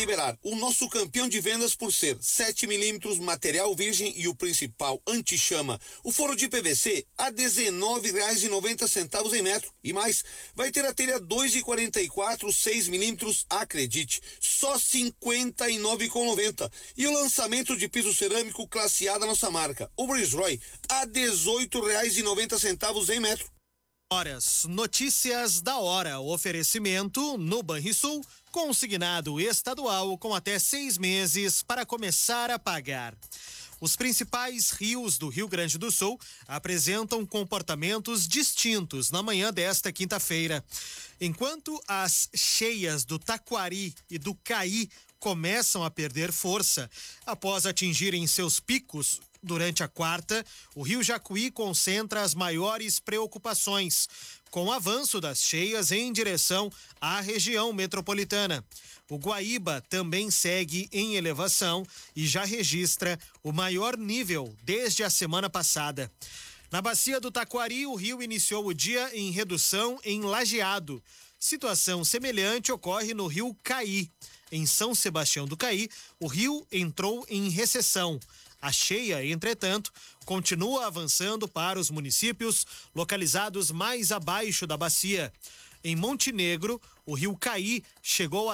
liberar o nosso campeão de vendas por ser 7 milímetros material virgem e o principal anti-chama, o forro de PVC a R$ 19,90 em metro. E mais, vai ter a telha 2,44, 6 milímetros, acredite, só R$ 59,90. E o lançamento de piso cerâmico classe A da nossa marca, o Breezeroy, a R$ 18,90 em metro. Horas, notícias da hora, oferecimento no Banrisul, consignado estadual com até 6 meses para começar a pagar. Os principais rios do Rio Grande do Sul apresentam comportamentos distintos na manhã desta quinta-feira. Enquanto as cheias do Taquari e do Caí começam a perder força após atingirem seus picos durante a quarta, o Rio Jacuí concentra as maiores preocupações, com o avanço das cheias em direção à região metropolitana. O Guaíba também segue em elevação e já registra o maior nível desde a semana passada. Na bacia do Taquari, o rio iniciou o dia em redução em Lajeado. Situação semelhante ocorre no Rio Caí. Em São Sebastião do Caí, o rio entrou em recessão. A cheia, entretanto, continua avançando para os municípios localizados mais abaixo da bacia. Em Montenegro, o rio Caí chegou a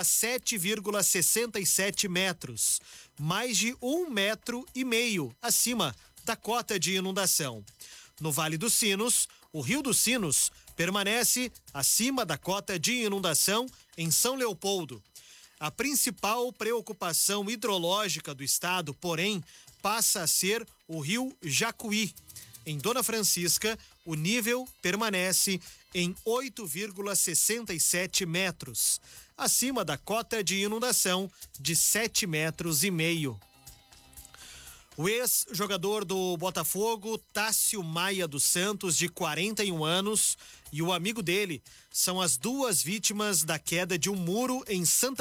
7,67 metros, mais de 1,5 metro acima da cota de inundação. No Vale dos Sinos, o Rio dos Sinos permanece acima da cota de inundação em São Leopoldo. A principal preocupação hidrológica do estado, porém, passa a ser o rio Jacuí. Em Dona Francisca, o nível permanece em 8,67 metros, acima da cota de inundação de 7,5 metros. O ex-jogador do Botafogo, Tássio Maia dos Santos, de 41 anos, e o amigo dele são as duas vítimas da queda de um muro em Santa